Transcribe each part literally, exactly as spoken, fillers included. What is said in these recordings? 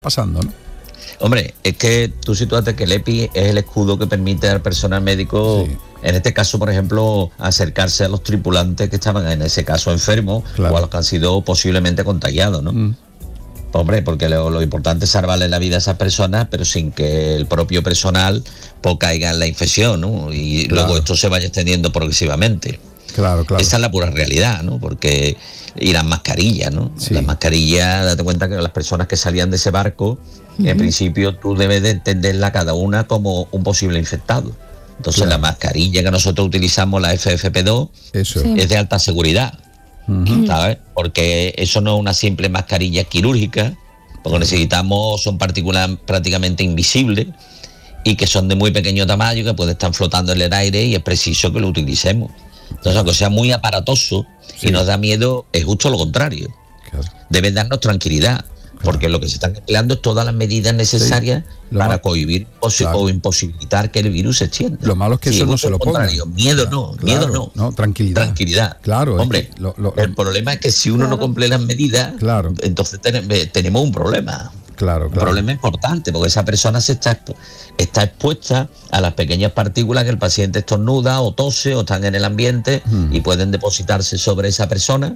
pasando, ¿no? Hombre, es que tú sitúate que el EPI es el escudo que permite al personal médico, sí. En este caso, por ejemplo, acercarse a los tripulantes que estaban en ese caso enfermos, claro, o a los que han sido posiblemente contagiados, ¿no? Mm. Hombre, porque lo, lo importante es salvarle la vida a esas personas, pero sin que el propio personal pues, caiga en la infección, ¿no? Y claro, luego esto se vaya extendiendo progresivamente. Claro, claro. Esa es la pura realidad, ¿no? Porque y las mascarillas, ¿no? Sí. Las mascarillas, date cuenta que las personas que salían de ese barco, uh-huh, en principio tú debes de entenderla cada una como un posible infectado. Entonces claro, la mascarilla que nosotros utilizamos, la F F P dos, eso, sí, es de alta seguridad, uh-huh, ¿sabes? Porque eso no es una simple mascarilla quirúrgica, porque necesitamos, son partículas prácticamente invisibles y que son de muy pequeño tamaño, que pueden estar flotando en el aire y es preciso que lo utilicemos. Entonces, aunque sea muy aparatoso, sí, y nos da miedo, es justo lo contrario. Claro. Debe darnos tranquilidad, claro, porque lo que se están empleando es todas las medidas necesarias, sí, para mal, cohibir posi- claro, o imposibilitar que el virus se extienda. Lo malo es que sí, eso no se lo ponga. Miedo no, claro, miedo no. no. Tranquilidad. Tranquilidad. Claro. Hombre, es que lo, lo, el problema es que si uno claro, no cumple las medidas, claro, entonces ten- tenemos un problema. Claro, claro. Un problema importante, porque esa persona se está, está expuesta a las pequeñas partículas que el paciente estornuda o tose o están en el ambiente, hmm, y pueden depositarse sobre esa persona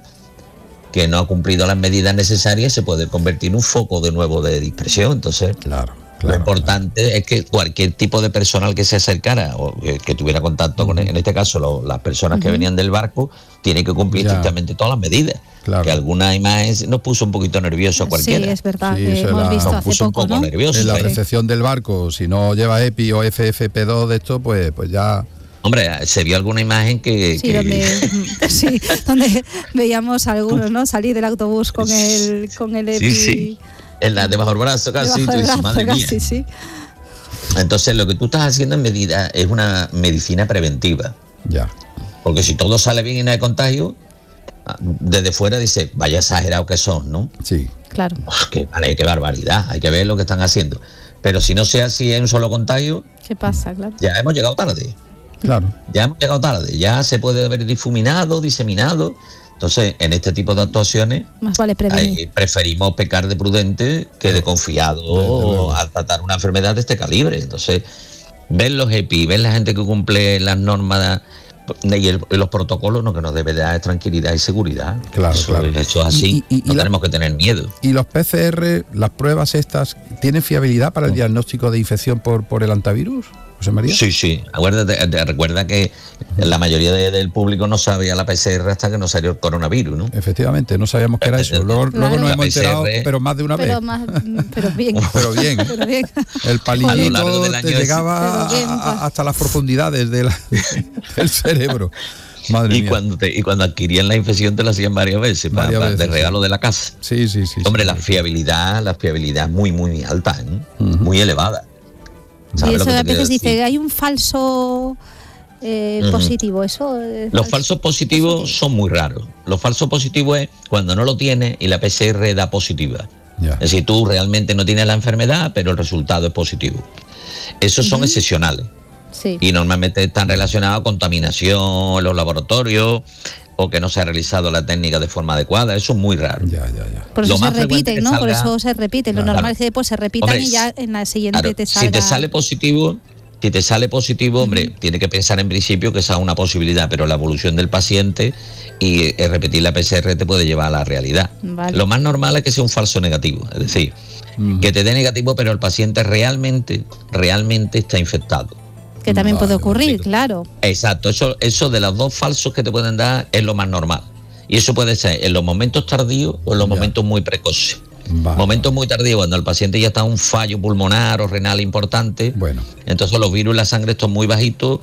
que no ha cumplido las medidas necesarias y se puede convertir en un foco de nuevo de dispersión. Entonces, claro, claro, lo importante claro, es que cualquier tipo de personal que se acercara o que, que tuviera contacto uh-huh, con, en este caso, lo, las personas uh-huh, que venían del barco, tiene que cumplir estrictamente todas las medidas. Claro. Que alguna imagen nos puso un poquito nervioso a cualquiera. Sí, es verdad, sí, que hemos la, visto nos hace puso poco, un poco ¿no? nervioso. En la ¿sí? recepción del barco, si no lleva EPI o F F P dos de esto, pues, pues ya... Hombre, se vio alguna imagen que... Sí, que... Donde, sí, donde veíamos a algunos, ¿no? Salir del autobús con el, con el EPI... Sí, sí, en la, debajo del brazo casi, debajo del brazo, madre casi, mía. Sí. Entonces, lo que tú estás haciendo en medida es una medicina preventiva. Ya. Porque si todo sale bien y no hay contagio, desde fuera dice, vaya exagerado que son, ¿no? Sí. Claro. Oh, qué, vale, qué barbaridad, hay que ver lo que están haciendo. Pero si no sea así, es un solo contagio... ¿Qué pasa? Claro. Ya hemos llegado tarde. Claro. Ya hemos llegado tarde, ya se puede haber difuminado, diseminado. Entonces, en este tipo de actuaciones, más vale prevenir. Ahí preferimos pecar de prudente que de confiado no, al tratar una enfermedad de este calibre. Entonces, ver los EPI, ver la gente que cumple las normas y, el, y los protocolos, lo que nos debe dar es tranquilidad y seguridad. Claro, eso, claro. Eso es así, y, y, no y tenemos la, que tener miedo. ¿Y los P C R, las pruebas estas, tienen fiabilidad para el diagnóstico de infección por, por el antivirus? José María. Sí, sí. Acuérdate, te, recuerda que la mayoría de, del público no sabía la P C R hasta que no salió el coronavirus, ¿no? Efectivamente, no sabíamos qué era eso. Luego, claro, luego nos hemos P C R, enterado, pero más de una pero vez. Más, pero bien. pero bien. pero bien. El palillito te llegaba bien, a, hasta las profundidades de la, del cerebro. Madre y mía. cuando te, y cuando adquirían la infección te la hacían varias veces, varias para, veces de regalo sí, de la casa. Sí, sí, sí. Hombre, sí, la sí. fiabilidad, la fiabilidad es muy, muy alta, ¿eh? Uh-huh. Muy elevada. Y eso a veces dice, hay un falso eh, uh-huh, positivo, eso. Los falso falsos positivos positivo. son muy raros. Los falsos positivos es cuando no lo tienes y la P C R da positiva. Ya. Es decir, tú realmente no tienes la enfermedad, pero el resultado es positivo. Esos uh-huh, son excepcionales. Sí. Y normalmente están relacionados a contaminación en los laboratorios o que no se ha realizado la técnica de forma adecuada. Eso es muy raro. Ya, ya, ya. Por eso se repiten, ¿no? Salga... Por eso se repiten. Lo claro, normal es que después se repitan. Hombre, y ya en la siguiente claro, te salga... Si te sale positivo, si te sale positivo, hombre, uh-huh, tiene que pensar en principio que esa es una posibilidad, pero la evolución del paciente y eh, repetir la P C R te puede llevar a la realidad. Vale. Lo más normal es que sea un falso negativo. Es decir, uh-huh, que te dé negativo, pero el paciente realmente, realmente está infectado. Que también vale, puede ocurrir, claro. Exacto, eso, eso de los dos falsos que te pueden dar es lo más normal. Y eso puede ser en los momentos tardíos o en los ya, momentos muy precoces. Vale. Momentos muy tardíos, cuando el paciente ya está en un fallo pulmonar o renal importante, bueno, entonces los virus en la sangre están muy bajitos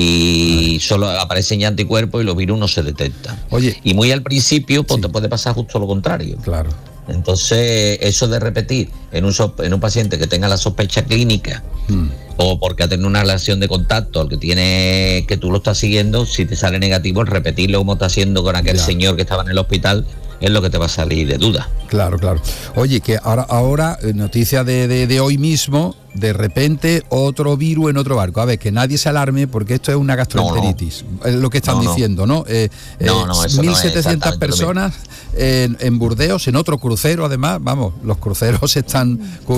y vale, solo aparecen ya anticuerpos y los virus no se detectan. Oye, y muy al principio pues, sí, te puede pasar justo lo contrario. Claro. Entonces, eso de repetir en un, en un paciente que tenga la sospecha clínica hmm, o porque ha tenido una relación de contacto al que tiene que tú lo estás siguiendo, si te sale negativo, el repetirlo como está haciendo con aquel ya, señor que estaba en el hospital es lo que te va a salir de duda. Claro, claro. Oye, que ahora, ahora noticia de, de, de hoy mismo, de repente otro virus en otro barco. A ver, que nadie se alarme porque esto es una gastroenteritis, no, no. es lo que están no, diciendo, ¿no? Eh, no, no, eso mil setecientas no personas en, en Burdeos, en otro crucero además, vamos, los cruceros están